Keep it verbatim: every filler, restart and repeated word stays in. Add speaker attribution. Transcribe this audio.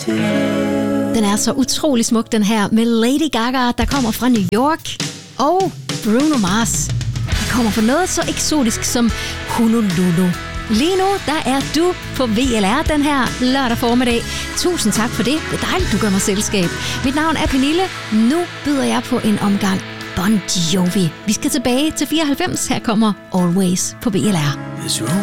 Speaker 1: to you.
Speaker 2: Den er så utrolig smuk, den her, med Lady Gaga, der kommer fra New York, og Bruno Mars, der kommer fra noget så eksotisk som Honolulu. Lige nu, der er du på V L R den her lørdag formiddag. Tusind tak for det. Det er dejligt, du gør mig selskab. Mit navn er Pernille. Nu byder jeg på en omgang Bon Jovi. Vi skal tilbage til fireoghalvfems. Her kommer Always på V L R.
Speaker 1: This room